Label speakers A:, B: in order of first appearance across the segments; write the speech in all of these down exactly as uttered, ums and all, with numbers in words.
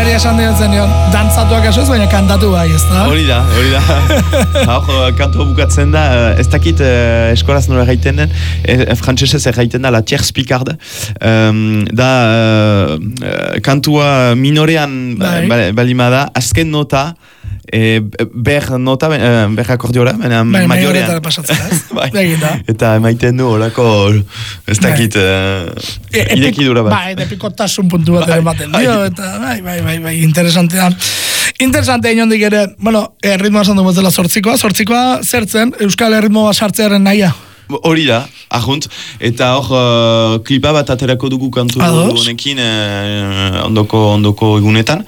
A: Berari esan diatzen nion, dantzatuak ez, baina kantatu bai, ez da?
B: Hori da, hori da. Hor, kantua bukatzen da, ez dakit uh, eskolaz nola erraiten den, e, frantsesez erraiten da la tierce picarde. Um, da, uh, kantua minorean bai. Balima da, azken nota, E, ber nota, uh, ber akordiora, baina
A: bai,
B: maiorean.
A: Bai,
B: eta maiten du horako, ez dakit, uh, e, idekidura bat.
A: Bai, epikotasun puntu bat ere baten dio, eta bai, bai, bai, bai, interesantea. Interesantea inondik ere, bueno, erritmoa esan dugu zela sortzikoa, sortzikoa zertzen, Euskal Erritmoa sartzearen nahia.
B: Hori da, ahunt, eta hor uh, klipa bat aterako dugu kantu honekin uh, ondoko, ondoko egunetan.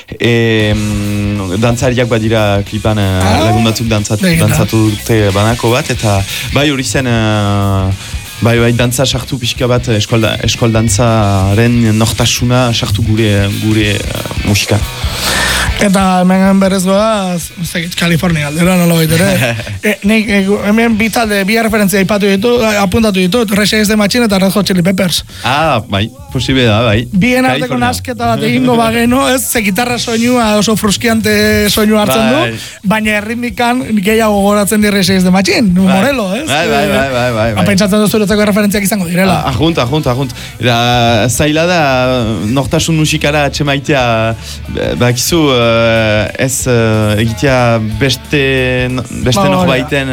B: E, um, dantzariak badira klipan uh, ah, lagun batzuk dantzatu, dantzatu dute banako bat, eta bai hori zen... Uh, Bai, bai, dantza sartu pixka bat, eskol, eskol dantzaren nortasuna sartu gure, gure uh, musika.
A: Eta hemen berez goa, zekit, Kalifornia aldera, nola baitere. e, nik, e, hemen bitalde, bi referentzia ipatu ditu, apuntatu ditu, Rage Against the Machine eta Red Hot Chili Peppers.
B: Ah, bai, posible da, bai.
A: Bien arteko nasketa bat egingo bageno, ez, ze gitarra soinua oso fruskiante soinu hartzen bai. Du, baina erritmikan gehiago gogoratzen di Rage Against the Machine, bai. Morelo, ez?
B: Bai, bai, bai, bai, bai.
A: Apentsatzen duzu referentziak izango direla.
B: Ajunt, ajunt, ajunt. Eta zaila da, nortasun musikara atxemaitea, bakizu, uh, ez uh, egitea beste, beste ba, norbaiten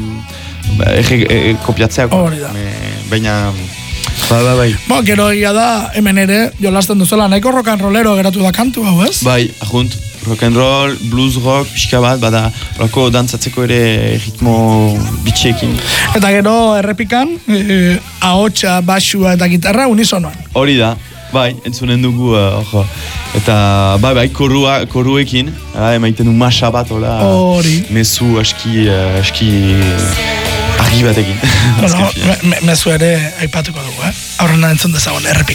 B: uh, ege, e, kopiatzeak.
A: Hori da.
B: Baina, ba, ba, bai.
A: Bo, gero egia da, hemen ere, jolasten duzuela, nahiko rock and rollero geratu da kantu, hau ez?
B: Bai, ajunt. Rock and roll, blues rock, pixka bat, bada horako dantzatzeko ere ritmo bitxiekin.
A: Eta gero errepikan, e, ahotsa, basua eta gitarra unisonoan.
B: Hori da, bai, entzunen dugu, uh, eta bai, bai, korua, koruekin, uh, emaiten du masa bat, hola,
A: hori.
B: Mezu aski, uh, aski argi batekin.
A: Bueno, me, me, mezu ere aipatuko dugu, eh? Aurrena entzun dezagon errepik.